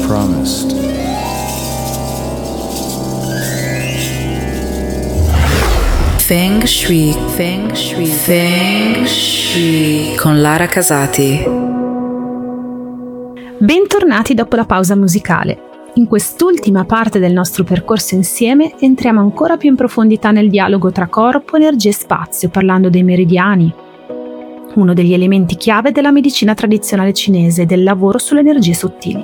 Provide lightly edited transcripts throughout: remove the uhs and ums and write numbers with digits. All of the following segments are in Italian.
promised. Feng Shui, Feng Shui, Feng Shui con Lara Casati. Bentornati dopo la pausa musicale. In quest'ultima parte del nostro percorso insieme entriamo ancora più in profondità nel dialogo tra corpo, energia e spazio, parlando dei meridiani, uno degli elementi chiave della medicina tradizionale cinese e del lavoro sulle energie sottili.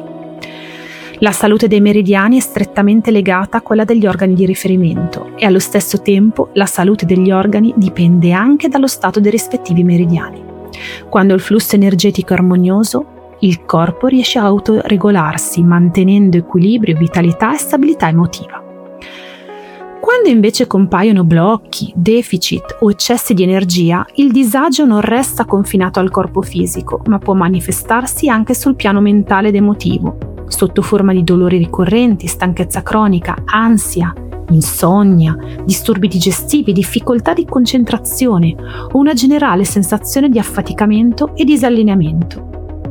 La salute dei meridiani è strettamente legata a quella degli organi di riferimento e allo stesso tempo la salute degli organi dipende anche dallo stato dei rispettivi meridiani. Quando il flusso energetico è armonioso, il corpo riesce a autoregolarsi, mantenendo equilibrio, vitalità e stabilità emotiva. Quando invece compaiono blocchi, deficit o eccessi di energia, il disagio non resta confinato al corpo fisico, ma può manifestarsi anche sul piano mentale ed emotivo, sotto forma di dolori ricorrenti, stanchezza cronica, ansia, insonnia, disturbi digestivi, difficoltà di concentrazione o una generale sensazione di affaticamento e disallineamento.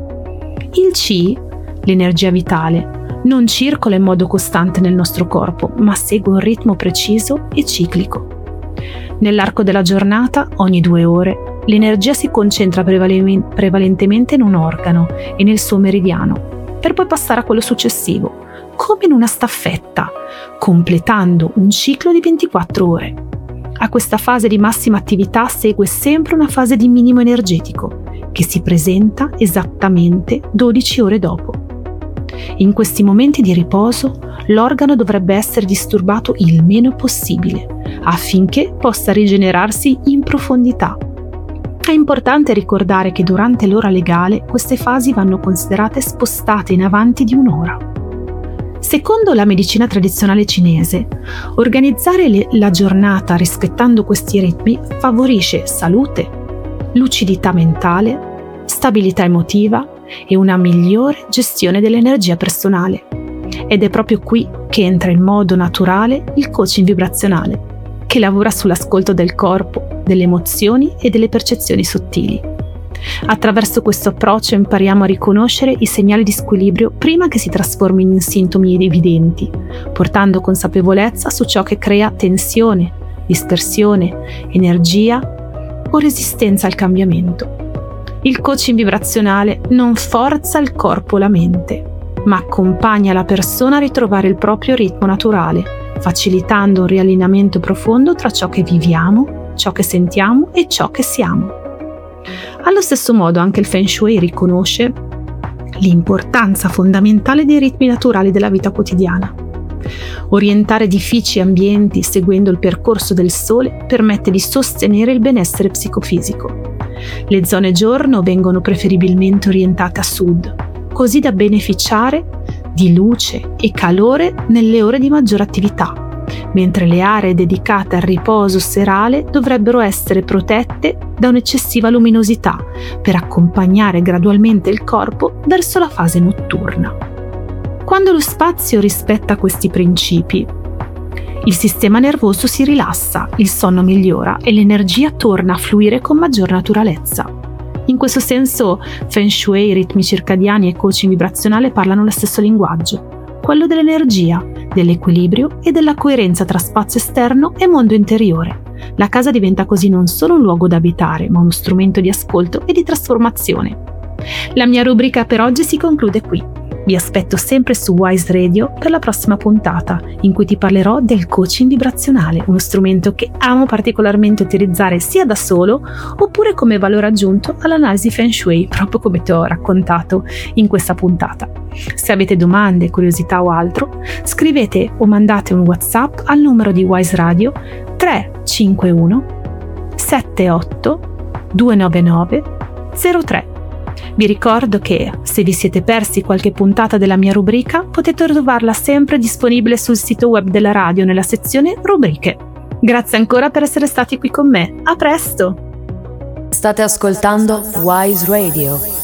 Il Qi, l'energia vitale, non circola in modo costante nel nostro corpo, ma segue un ritmo preciso e ciclico. Nell'arco della giornata, ogni 2 ore, l'energia si concentra prevalentemente in un organo e nel suo meridiano, per poi passare a quello successivo, come in una staffetta, completando un ciclo di 24 ore. A questa fase di massima attività segue sempre una fase di minimo energetico, che si presenta esattamente 12 ore dopo. In questi momenti di riposo, l'organo dovrebbe essere disturbato il meno possibile, affinché possa rigenerarsi in profondità. È importante ricordare che durante l'ora legale queste fasi vanno considerate spostate in avanti di un'ora. Secondo la medicina tradizionale cinese, organizzare la giornata rispettando questi ritmi favorisce salute, lucidità mentale, stabilità emotiva e una migliore gestione dell'energia personale. Ed è proprio qui che entra in modo naturale il coaching vibrazionale, che lavora sull'ascolto del corpo, delle emozioni e delle percezioni sottili. Attraverso questo approccio impariamo a riconoscere i segnali di squilibrio prima che si trasformino in sintomi evidenti, portando consapevolezza su ciò che crea tensione, dispersione, energia o resistenza al cambiamento. Il coaching vibrazionale non forza il corpo o la mente, ma accompagna la persona a ritrovare il proprio ritmo naturale, facilitando un riallineamento profondo tra ciò che viviamo, ciò che sentiamo e ciò che siamo. Allo stesso modo anche il Feng Shui riconosce l'importanza fondamentale dei ritmi naturali della vita quotidiana. Orientare edifici e ambienti seguendo il percorso del sole permette di sostenere il benessere psicofisico. Le zone giorno vengono preferibilmente orientate a sud, così da beneficiare di luce e calore nelle ore di maggiore attività, mentre le aree dedicate al riposo serale dovrebbero essere protette da un'eccessiva luminosità per accompagnare gradualmente il corpo verso la fase notturna. Quando lo spazio rispetta questi principi, il sistema nervoso si rilassa, il sonno migliora e l'energia torna a fluire con maggior naturalezza. In questo senso, Feng Shui, ritmi circadiani e coaching vibrazionale parlano lo stesso linguaggio, quello dell'energia, dell'equilibrio e della coerenza tra spazio esterno e mondo interiore. La casa diventa così non solo un luogo da abitare, ma uno strumento di ascolto e di trasformazione. La mia rubrica per oggi si conclude qui. Vi aspetto sempre su Wise Radio per la prossima puntata, in cui ti parlerò del coaching vibrazionale, uno strumento che amo particolarmente utilizzare sia da solo oppure come valore aggiunto all'analisi Feng Shui, proprio come ti ho raccontato in questa puntata. Se avete domande, curiosità o altro, scrivete o mandate un WhatsApp al numero di Wise Radio 351 78 299 03. Vi ricordo che, se vi siete persi qualche puntata della mia rubrica, potete trovarla sempre disponibile sul sito web della radio nella sezione Rubriche. Grazie ancora per essere stati qui con me. A presto! State ascoltando Wise Radio.